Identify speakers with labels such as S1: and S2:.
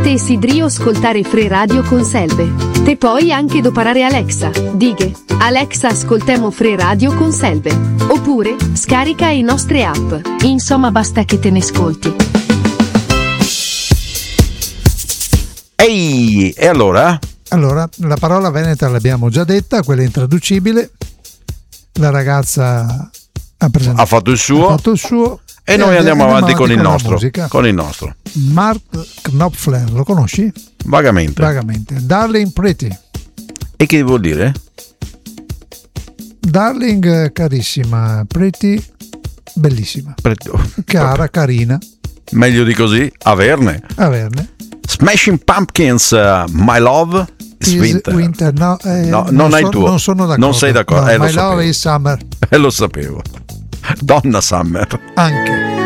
S1: te sidrio ascoltare Free Radio con Selve. Te puoi anche doparare Alexa. Dighe, Alexa ascoltemo Free Radio con Selve. Oppure, scarica i nostre app. Insomma basta che te ne ascolti.
S2: Ehi, e allora?
S3: Allora, la parola veneta l'abbiamo già detta, quella intraducibile. La ragazza ha
S2: fatto il suo. E noi andiamo avanti con il nostro. Con il nostro.
S3: Mark Knopfler, lo conosci?
S2: Vagamente.
S3: Darling Pretty.
S2: E che vuol dire?
S3: Darling, carissima, Pretty, bellissima. Cara, carina.
S2: Meglio di così, averne. Smashing Pumpkins, My Love is Winter.
S3: No,
S2: non hai il tuo.
S3: Non sono d'accordo.
S2: Non sei d'accordo.
S3: No, My Love is Summer.
S2: Lo sapevo. Donna Summer.
S3: Anche.